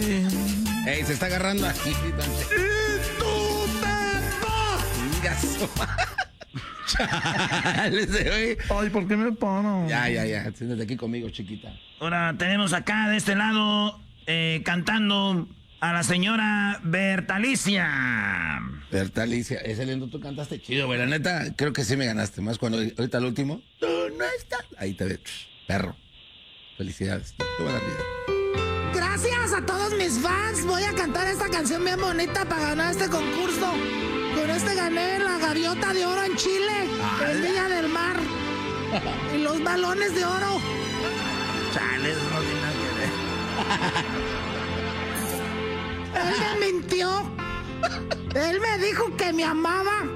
Ey, se está agarrando aquí. ¡Y tú te vas! Chale, güey. Ay, ¿por qué me paran? Ya. Siéntate aquí conmigo, chiquita. Ahora tenemos acá de este lado cantando a la señora Bertalicia. Bertalicia, ese lindo tú cantaste chido, güey. La neta, creo que sí me ganaste. Más cuando ahorita el último. Tú no estás. Ahí te ve, perro. Felicidades. Qué buena vida. Gracias a todos mis fans. Voy a cantar esta canción bien bonita para ganar este concurso. Con este gané la gaviota de oro en Chile, en Villa del Mar. Y los balones de oro. Chales, no tiene nada que ver. Él me mintió. Él me dijo que me amaba.